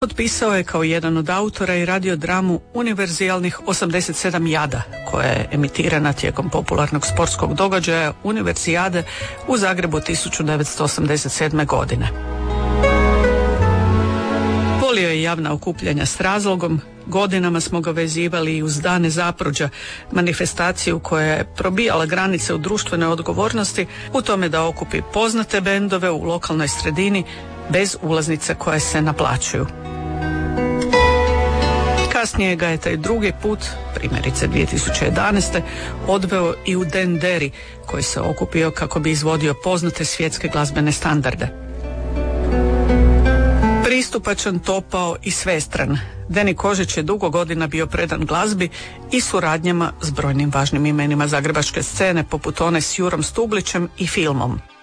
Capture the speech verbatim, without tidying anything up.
Potpisao je kao jedan od autora i radio dramu Univerzijalnih osamdeset sedam jada, koja je emitirana tijekom popularnog sportskog događaja Univerzijade u Zagrebu tisuću devetsto osamdeset sedme. godine. Volio je javna okupljanja s razlogom, godinama smo ga vezivali i uz dane Zapruđa, manifestaciju koja je probijala granice u društvenoj odgovornosti u tome da okupi poznate bendove u lokalnoj sredini bez ulaznice koje se naplaćuju. Kasnije ga je taj drugi put, primjerice dvije tisuće jedanaeste. odveo i u Den Deri, koji se okupio kako bi izvodio poznate svjetske glazbene standarde. Pristupačan, topao i svestran, Deni Kožić je dugo godina bio predan glazbi i suradnjama s brojnim važnim imenima zagrebačke scene, poput one s Jurom Stublićem i filmom.